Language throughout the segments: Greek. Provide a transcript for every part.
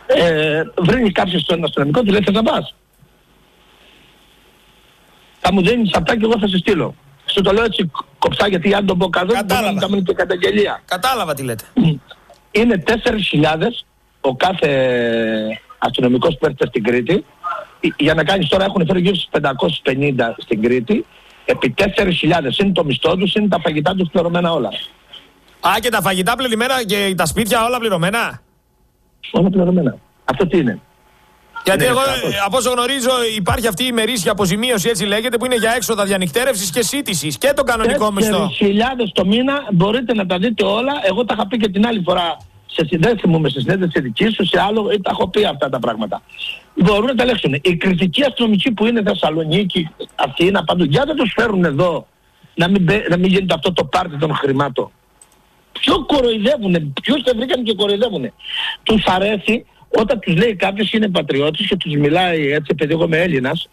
Βρίνει κάποιος στον αστυνομικό, του λέει θες να πας. Θα μου δίνεις αυτά και εγώ θα σε στείλω. Σου το λέω έτσι κοψά, γιατί αν το πω κάτω μπορεί να μην και καταγγελία. Κατάλαβα τι λέτε. Είναι 4.000 ο κάθε αστυνομικός που έρχεται στην Κρήτη. Για να κάνεις τώρα έχουν φέρει γύρω στους 550 στην Κρήτη. Επί 4.000 είναι το μισθό τους, είναι τα φαγητά τους πληρωμένα όλα. Α, και τα φαγητά πληρωμένα και τα σπίτια όλα πληρωμένα. Όλα πληρωμένα. Αυτό τι είναι? Γιατί εγώ, από όσο γνωρίζω, υπάρχει αυτή η ημερήσια αποζημίωση, έτσι λέγεται, που είναι για έξοδα διανυκτέρευσης και σύντησης και τον κανονικό μισθό. 4.000 το μήνα, μπορείτε να τα δείτε όλα. Εγώ τα είχα πει και την άλλη φορά. Δεν θυμούμαι στη συνέντευξη δική σου, σε άλλο, τα έχω πει αυτά τα πράγματα. Μπορούν να τα ελέγξουν. Οι κριτικοί αστυνομικοί που είναι Θεσσαλονίκη, Αθήνα, παντού, για δεν τους φέρουν εδώ να μην γίνεται αυτό το πάρτι των χρημάτων. Ποιο κοροϊδεύουνε, ποιους δεν βρήκαν και κοροϊδεύουνε. Τους αρέσει όταν τους λέει κάποιος είναι πατριώτης και τους μιλάει έτσι, επειδή εγώ είμαι Έλληνας,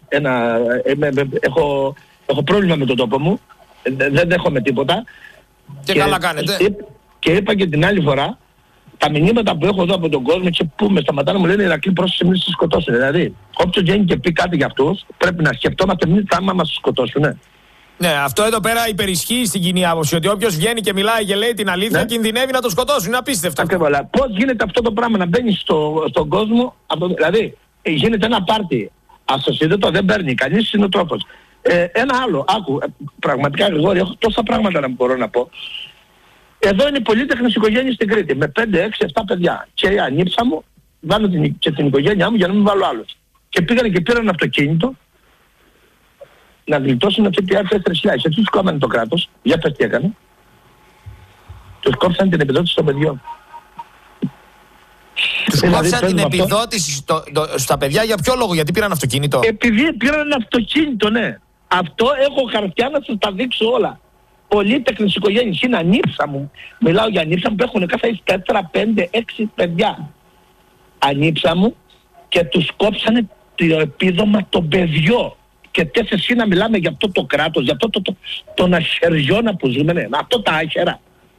έχω πρόβλημα με τον τόπο μου, δεν δέχομαι τίποτα. Και καλά κάνετε. Και είπα και την άλλη φορά, τα μηνύματα που έχω εδώ από τον κόσμο και που με σταματάνε μου λένε Ηρακλή, πρόσεξε μην σε σκοτώσουν. Δηλαδή, όποιος βγαίνει και πει κάτι για αυτούς, πρέπει να σκεφτόμαστε εμείς άμα μας σκοτώσουν. Ναι, αυτό εδώ πέρα υπερισχύει στην κοινή άποψη. Ότι όποιος βγαίνει και μιλάει και λέει την αλήθεια, ναι, κινδυνεύει να το σκοτώσουν. Είναι απίστευτο. Ακριβώς. Πώς γίνεται αυτό το πράγμα να μπαίνει στον κόσμο, δηλαδή γίνεται ένα πάρτι ασοσίδωτο, δεν παίρνει κανείς, είναι ο τρόπος. Ένα άλλο, άκου, πραγματικά Γρηγόρη, έχω τόσα πράγματα να μπορώ να πω. Εδώ είναι πολύτεχνες οικογένειες στην Κρήτη, με 5, 6, 7 παιδιά. Και η ανήψα μου, βάλω και την οικογένειά μου για να μην βάλω άλλους. Και πήγανε και πήραν αυτοκίνητο να γλιτώσουν αυτή τη 4.000. Έτσι τους κόμμανε το κράτος, για πες τι έκανε. Τους κόψαν την επιδότηση των παιδιών. Τους κόψαν την επιδότηση στα παιδιά για ποιο λόγο, γιατί πήραν αυτοκίνητο? Επειδή πήραν αυτοκίνητο, ναι. Αυτό έχω χαρτιά να σας τα δείξω όλα. Πολύτεχνες οικογένειες, είναι ανήψα μου. Μιλάω για ανήψα μου που έχουν κάθε 4, 5, 6 παιδιά. Ανήψα μου και τους κόψανε το επίδομα των παιδιών. Και θες εσύ να μιλάμε για αυτό το κράτος, για αυτό τον αχαιριώνα που ζούμε, ναι, αυτό τα άχερα.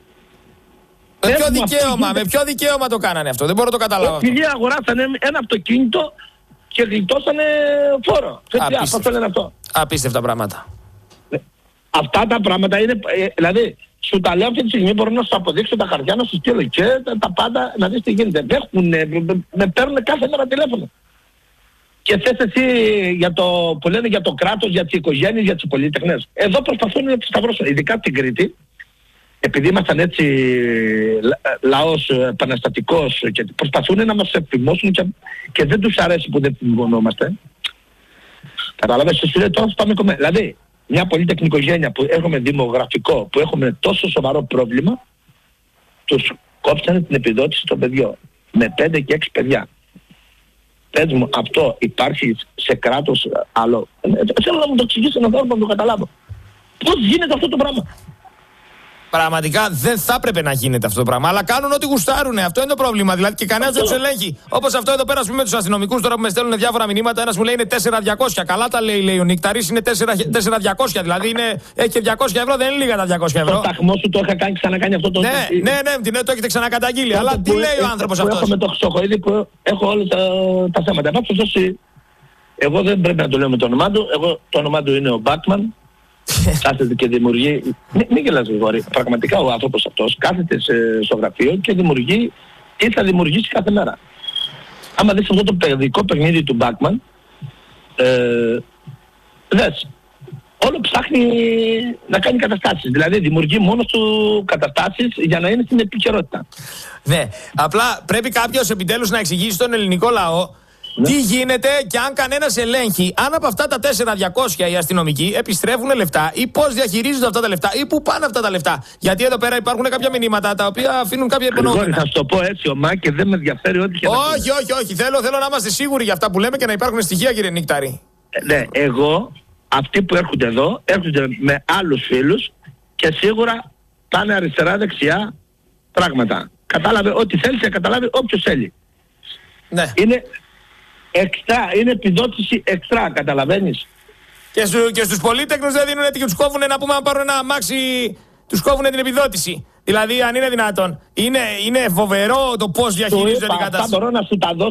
Με ποιο δικαίωμα το κάνανε αυτό, δεν μπορώ να το καταλάβω. Επειδή αγοράσανε ένα αυτοκίνητο και γλιτώσανε φόρο. Απίστευτα πράγματα. Αυτά τα πράγματα είναι, δηλαδή, σου τα λέω αυτή τη στιγμή, μπορώ να σου αποδείξω τα χαρτιά, να σου στείλω και τα πάντα, να δεις τι γίνεται. Με παίρνουν κάθε μέρα τηλέφωνο. Και θες εσύ για το, που λένε για το κράτος, για τις οικογένειες, για τις πολύτεχνες. Εδώ προσπαθούν να τις σταυρώσουν, ειδικά την Κρήτη, επειδή ήμασταν έτσι λαός επαναστατικός και προσπαθούν να μας εφημώσουν και δεν τους αρέσει που δεν φημωνόμαστε. Καταλάβες, σου λέει τώρα πάμε κομμένα. Δηλαδή, μια πολύτεχνη οικογένεια που έχουμε δημογραφικό, που έχουμε τόσο σοβαρό πρόβλημα, τους κόψανε την επιδότηση των παιδιών. Με 5 και 6 παιδιά. Πες μου, αυτό υπάρχει σε κράτος άλλο? Θέλω να μου το εξηγήσει έναν άνθρωπο να το καταλάβω. Πώς γίνεται αυτό το πράγμα? Πραγματικά δεν θα έπρεπε να γίνεται αυτό το πράγμα. Αλλά κάνουν ό,τι γουστάρουνε. Αυτό είναι το πρόβλημα. Δηλαδή και κανένας δεν τους ελέγχει. Όπως αυτό εδώ πέρα, ας πούμε, με τους αστυνομικούς τώρα που με στέλνουν διάφορα μηνύματα. Ένας μου λέει είναι 4.200. Καλά τα λέει ο Νικταρής, είναι 4.200. Δηλαδή έχει και 200 ευρώ, δεν είναι λίγα τα 200 ευρώ. Το σταθμό σου το είχα ξανακάνει αυτό το. Ναι, το έχετε ξανακαταγγείλει. Αλλά τι λέει ο άνθρωπος αυτός? Έχω με το Χρυσοχοίδη που έχω όλα τα θέματα. Εγώ δεν πρέπει να το λέω με το όνομά του. Το όνομά του είναι ο Μπάτμαν. Κάθεται και δημιουργεί. Μην γελάς Γρηγόρη. Πραγματικά ο άνθρωπος αυτός κάθεται στο γραφείο και δημιουργεί τι θα δημιουργήσει κάθε μέρα. Άμα δεις αυτό το παιδικό παιχνίδι του Μπάκμαν, δες, όλο ψάχνει να κάνει καταστάσεις. Δηλαδή δημιουργεί μόνος του καταστάσεις για να είναι στην επικαιρότητα. Ναι, απλά πρέπει κάποιος επιτέλους να εξηγήσει στον ελληνικό λαό τι γίνεται και αν κανένας ελέγχει, αν από αυτά τα 4.200 οι αστυνομικοί επιστρέφουν λεφτά ή πώς διαχειρίζονται αυτά τα λεφτά ή πού πάνε αυτά τα λεφτά. Γιατί εδώ πέρα υπάρχουν κάποια μηνύματα τα οποία αφήνουν κάποια υπονοούμενα. Θα σου το πω έτσι ομά και δεν με ενδιαφέρει ό,τι και όχι. Θέλω να είμαστε σίγουροι για αυτά που λέμε και να υπάρχουν στοιχεία, κύριε Νικταρή. Ναι, εγώ, αυτοί που έρχονται εδώ, έρχονται με άλλους φίλους και σίγουρα πάνε αριστερά-δεξιά πράγματα. Κατάλαβε ό,τι θέλει και καταλάβει όποιος θέλει. Ναι. Είναι επιδότηση εξτρά, καταλαβαίνεις. Και στους πολύτεχνους δεν δίνουν και τους κόβουν, να πούμε, αν πάρουν ένα αμάξι, τους κόβουν την επιδότηση. Δηλαδή, αν είναι δυνατόν. Είναι φοβερό το πώς διαχειρίζονται την κατάσταση. Αυτά μπορώ να σου τα δώσω.